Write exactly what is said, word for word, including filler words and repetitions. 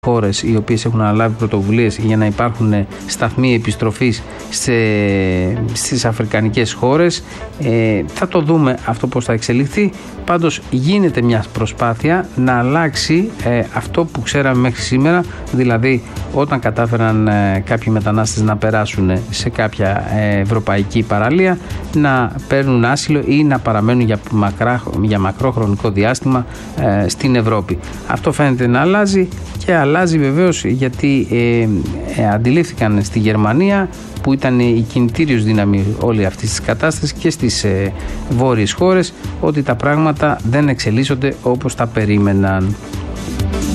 χώρες οι οποίες έχουν αναλάβει πρωτοβουλίες για να υπάρχουν σταθμοί επιστροφής σε, στις αφρικανικές χώρες. Ε, θα το δούμε αυτό πώς θα εξελιχθεί. Πάντως γίνεται μια προσπάθεια να αλλάξει ε, αυτό που ξέραμε μέχρι σήμερα, δηλαδή όταν κατάφεραν ε, κάποιοι μετανάστες να περάσουν σε κάποια ε, ευρωπαϊκή παραλία, να παίρνουν άσυλο ή να παραμένουν για, μακρά, για μακρό χρονικό διάστημα ε, στην Ευρώπη. Αυτό φαίνεται να αλλάζει και αλλάζει βεβαίως γιατί ε, ε, αντιλήφθηκαν στη Γερμανία, που ήταν η κινητήριος δύναμη όλη αυτή της κατάστασης, και στις ε, βόρειες χώρες, ότι τα πράγματα δεν εξελίσσονται όπως τα περίμεναν.